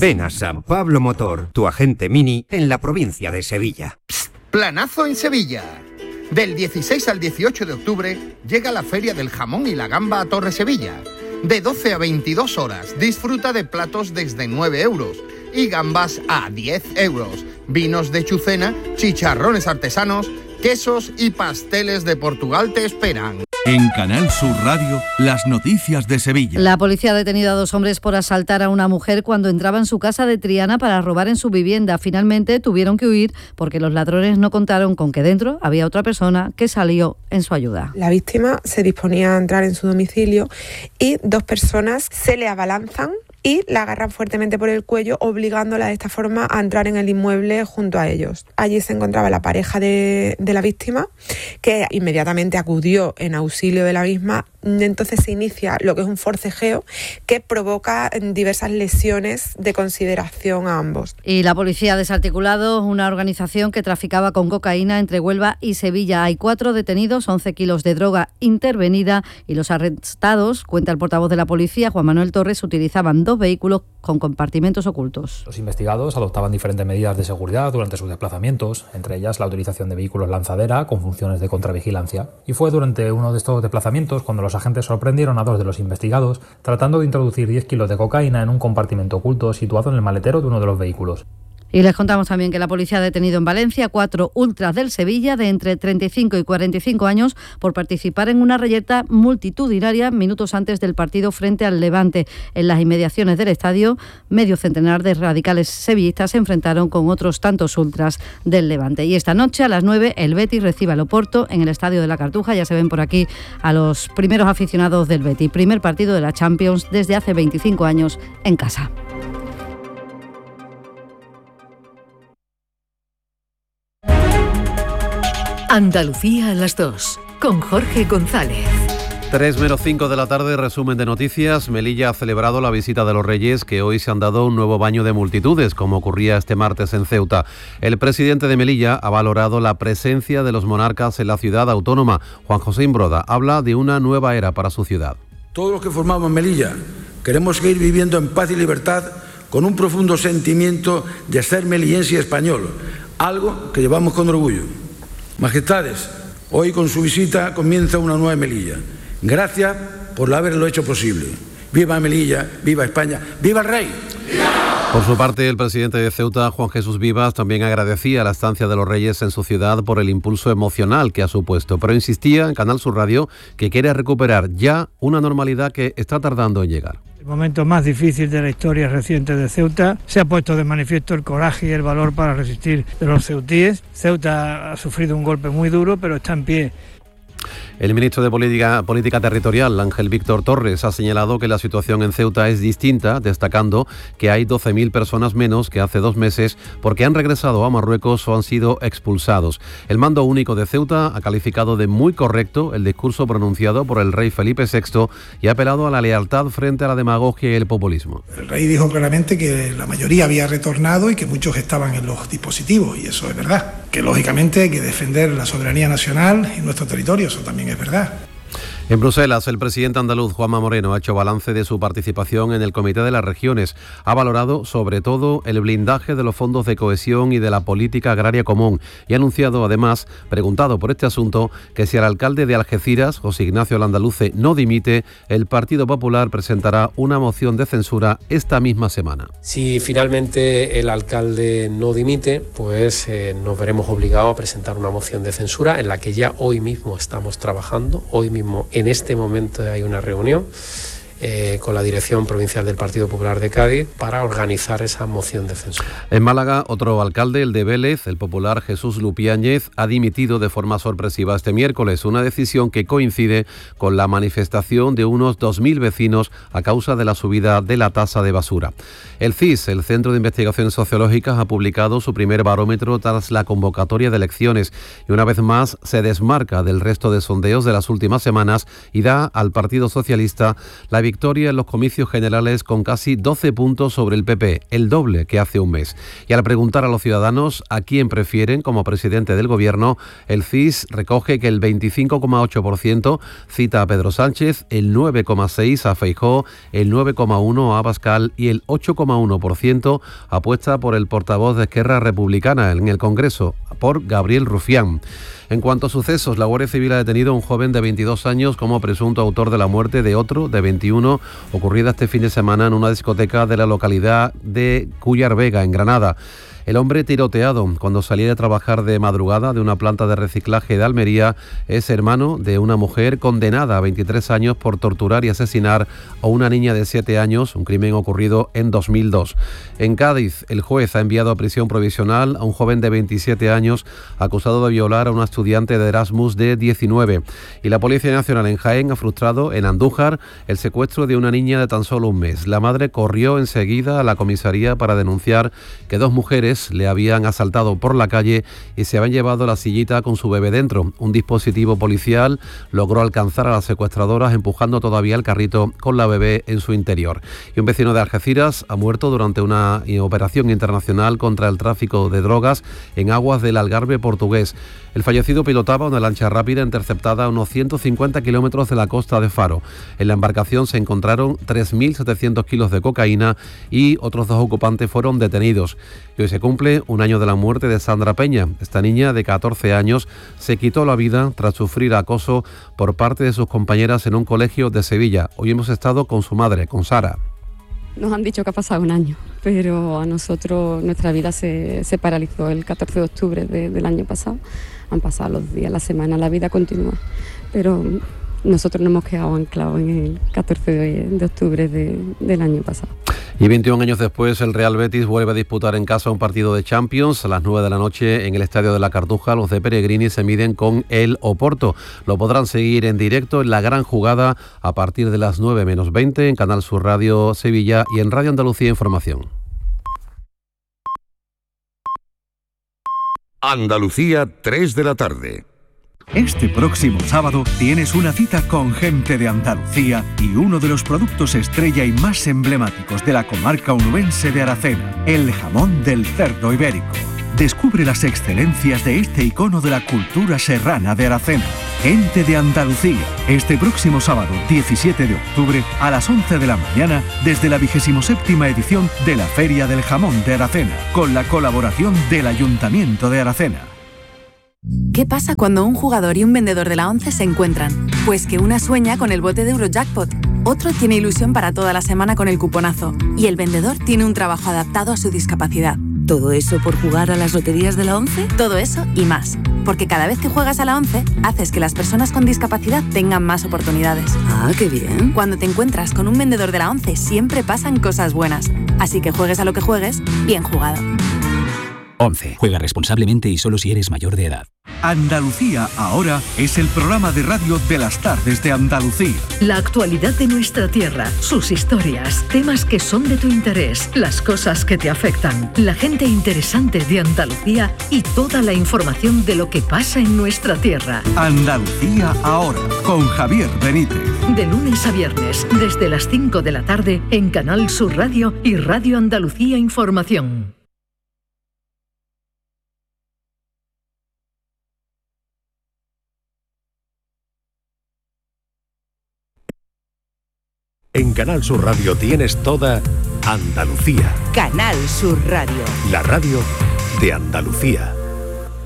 Ven a San Pablo Motor, tu agente Mini en la provincia de Sevilla. Planazo en Sevilla. Del 16 al 18 de octubre llega la Feria del Jamón y la Gamba a Torre Sevilla. De 12 a 22 horas disfruta de platos desde 9 euros y gambas a 10 euros. Vinos de Chucena, chicharrones artesanos, quesos y pasteles de Portugal te esperan. En Canal Sur Radio, las noticias de Sevilla. La policía ha detenido a 2 hombres por asaltar a una mujer cuando entraba en su casa de Triana para robar en su vivienda. Finalmente tuvieron que huir porque los ladrones no contaron con que dentro había otra persona que salió en su ayuda. La víctima se disponía a entrar en su domicilio y 2 personas se le abalanzan y la agarran fuertemente por el cuello, obligándola de esta forma a entrar en el inmueble junto a ellos. Allí se encontraba la pareja de la víctima, que inmediatamente acudió en auxilio de la misma. Entonces se inicia lo que es un forcejeo que provoca diversas lesiones de consideración a ambos. Y la policía ha desarticulado una organización que traficaba con cocaína entre Huelva y Sevilla. Hay 4 detenidos, 11 kilos de droga intervenida y los arrestados, cuenta el portavoz de la policía, Juan Manuel Torres, utilizaban 2 vehículos con compartimentos ocultos. Los investigados adoptaban diferentes medidas de seguridad durante sus desplazamientos, entre ellas la utilización de vehículos lanzadera con funciones de contravigilancia. Y fue durante uno de estos desplazamientos cuando los agentes sorprendieron a 2 de los investigados tratando de introducir 10 kilos de cocaína en un compartimento oculto situado en el maletero de uno de los vehículos. Y les contamos también que la policía ha detenido en Valencia 4 ultras del Sevilla de entre 35 y 45 años por participar en una reyerta multitudinaria minutos antes del partido frente al Levante. En las inmediaciones del estadio, medio centenar de radicales sevillistas se enfrentaron con otros tantos ultras del Levante. Y esta noche a las 9 el Betis recibe al Oporto en el Estadio de la Cartuja. Ya se ven por aquí a los primeros aficionados del Betis. Primer partido de la Champions desde hace 25 años en casa. Andalucía a las 2, con Jorge González. 3:05 de la tarde, resumen de noticias. Melilla ha celebrado la visita de los Reyes, que hoy se han dado un nuevo baño de multitudes, como ocurría este martes en Ceuta. El presidente de Melilla ha valorado la presencia de los monarcas en la ciudad autónoma. Juan José Imbroda habla de una nueva era para su ciudad. Todos los que formamos Melilla queremos seguir viviendo en paz y libertad con un profundo sentimiento de ser melillense y español, algo que llevamos con orgullo. Majestades, hoy con su visita comienza una nueva Melilla. Gracias por haberlo hecho posible. ¡Viva Melilla! ¡Viva España! ¡Viva el Rey! Por su parte, el presidente de Ceuta, Juan Jesús Vivas, también agradecía la estancia de los Reyes en su ciudad por el impulso emocional que ha supuesto, pero insistía en Canal Sur Radio que quiere recuperar ya una normalidad que está tardando en llegar. El momento más difícil de la historia reciente de Ceuta, se ha puesto de manifiesto el coraje y el valor para resistir de los ceutíes. Ceuta ha sufrido un golpe muy duro, pero está en pie. El ministro de Política Territorial, Ángel Víctor Torres, ha señalado que la situación en Ceuta es distinta, destacando que hay 12.000 personas menos que hace 2 meses porque han regresado a Marruecos o han sido expulsados. El mando único de Ceuta ha calificado de muy correcto el discurso pronunciado por el rey Felipe VI y ha apelado a la lealtad frente a la demagogia y el populismo. El rey dijo claramente que la mayoría había retornado y que muchos estaban en los dispositivos, y eso es verdad. Que lógicamente hay que defender la soberanía nacional y nuestro territorio, eso también es verdad. En Bruselas, el presidente andaluz Juanma Moreno ha hecho balance de su participación en el Comité de las Regiones. Ha valorado sobre todo el blindaje de los fondos de cohesión y de la política agraria común y ha anunciado además, preguntado por este asunto, que si el alcalde de Algeciras, José Ignacio Landaluce, no dimite, el Partido Popular presentará una moción de censura esta misma semana. Si finalmente el alcalde no dimite, pues nos veremos obligados a presentar una moción de censura en la que ya hoy mismo estamos trabajando, hoy mismo. En este momento hay una reunión con la Dirección Provincial del Partido Popular de Cádiz para organizar esa moción de censura. En Málaga, otro alcalde, el de Vélez, el popular Jesús Lupiáñez, ha dimitido de forma sorpresiva este miércoles, una decisión que coincide con la manifestación de unos 2.000 vecinos a causa de la subida de la tasa de basura. El CIS, el Centro de Investigaciones Sociológicas, ha publicado su primer barómetro tras la convocatoria de elecciones y una vez más se desmarca del resto de sondeos de las últimas semanas y da al Partido Socialista la victoria victoria en los comicios generales con casi 12 puntos sobre el PP, el doble que hace un mes. Y al preguntar a los ciudadanos a quién prefieren como presidente del gobierno, el CIS recoge que el 25,8% cita a Pedro Sánchez, el 9,6% a Feijóo, el 9,1% a Abascal y el 8,1% apuesta por el portavoz de Esquerra Republicana en el Congreso, por Gabriel Rufián. En cuanto a sucesos, la Guardia Civil ha detenido a un joven de 22 años como presunto autor de la muerte de otro de 21, ocurrida este fin de semana en una discoteca de la localidad de Cuyar Vega, en Granada. El hombre tiroteado cuando salía de trabajar de madrugada de una planta de reciclaje de Almería es hermano de una mujer condenada a 23 años por torturar y asesinar a una niña de 7 años, un crimen ocurrido en 2002. En Cádiz, el juez ha enviado a prisión provisional a un joven de 27 años acusado de violar a una estudiante de Erasmus de 19. Y la Policía Nacional en Jaén ha frustrado en Andújar el secuestro de una niña de tan solo un mes. La madre corrió enseguida a la comisaría para denunciar que 2 mujeres le habían asaltado por la calle y se habían llevado la sillita con su bebé dentro. Un dispositivo policial logró alcanzar a las secuestradoras empujando todavía el carrito con la bebé en su interior. Y un vecino de Algeciras ha muerto durante una operación internacional contra el tráfico de drogas en aguas del Algarve portugués. El fallecido pilotaba una lancha rápida interceptada a unos 150 kilómetros de la costa de Faro. En la embarcación se encontraron 3.700 kilos de cocaína y otros 2 ocupantes fueron detenidos. Y hoy se cumple un año de la muerte de Sandra Peña. Esta niña de 14 años se quitó la vida tras sufrir acoso por parte de sus compañeras en un colegio de Sevilla. Hoy hemos estado con su madre, con Sara. Nos han dicho que ha pasado un año, pero a nosotros nuestra vida se paralizó el 14 de octubre del año pasado. Han pasado los días, la semana, la vida continúa, pero nosotros nos hemos quedado anclados en el 14 de octubre del año pasado. Y 21 años después, el Real Betis vuelve a disputar en casa un partido de Champions. A las 9 de la noche en el Estadio de la Cartuja, los de Peregrini se miden con el Oporto. Lo podrán seguir en directo en La Gran Jugada a partir de las 9 menos 20 en Canal Sur Radio Sevilla y en Radio Andalucía Información. Andalucía, 3 de la tarde. Este próximo sábado tienes una cita con gente de Andalucía y uno de los productos estrella y más emblemáticos de la comarca onubense de Aracena, el jamón del cerdo ibérico. Descubre las excelencias de este icono de la cultura serrana de Aracena. Gente de Andalucía, este próximo sábado 17 de octubre a las 11 de la mañana desde la 27ª edición de la Feria del Jamón de Aracena, con la colaboración del Ayuntamiento de Aracena. ¿Qué pasa cuando un jugador y un vendedor de la ONCE se encuentran? Pues que una sueña con el bote de Eurojackpot, otro tiene ilusión para toda la semana con el cuponazo y el vendedor tiene un trabajo adaptado a su discapacidad. ¿Todo eso por jugar a las loterías de la ONCE? Todo eso y más. Porque cada vez que juegas a la ONCE, haces que las personas con discapacidad tengan más oportunidades. ¡Ah, qué bien! Cuando te encuentras con un vendedor de la ONCE, siempre pasan cosas buenas. Así que juegues a lo que juegues, bien jugado. 11. Juega responsablemente y solo si eres mayor de edad. Andalucía Ahora es el programa de radio de las tardes de Andalucía. La actualidad de nuestra tierra, sus historias, temas que son de tu interés, las cosas que te afectan, la gente interesante de Andalucía y toda la información de lo que pasa en nuestra tierra. Andalucía Ahora, con Javier Benítez. De lunes a viernes, desde las 5 de la tarde, en Canal Sur Radio y Radio Andalucía Información. En Canal Sur Radio tienes toda Andalucía. Canal Sur Radio. La radio de Andalucía.